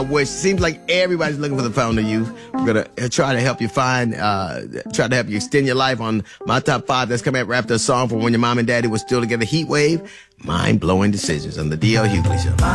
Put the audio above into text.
which seems like everybody's looking for the fountain of youth. We're going to try to help you find, try to help you extend your life on my top 5. That's coming up after a song from when your mom and daddy was still together. Heat Wave, Mind-Blowing Decisions on the D.L. Hughley Show.